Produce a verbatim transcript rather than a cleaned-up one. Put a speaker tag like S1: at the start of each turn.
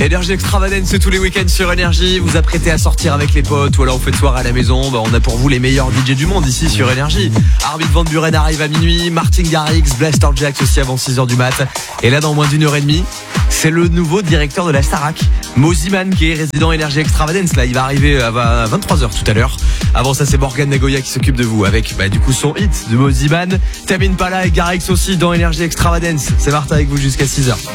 S1: Énergie Extravagance tous les week-ends sur Énergie. Vous apprêtez à sortir avec les potes ou alors vous faites soirée à la maison. Bah, on a pour vous les meilleurs D J du monde ici sur Énergie. Armin van Buren arrive à minuit, Martin Garrix, Blaster Jaxx aussi avant six heures du mat. Et là dans moins d'une heure et demie, c'est le nouveau directeur de la Starac, Moziman, qui est résident Énergie Extravagance. Là il va arriver à vingt-trois heures tout à l'heure. Avant ça c'est Morgan Nagoya qui s'occupe de vous avec bah, du coup son hit de Moziman. Tamine Pala et Garrix aussi dans Énergie Extravagance. C'est Martin avec vous jusqu'à six heures.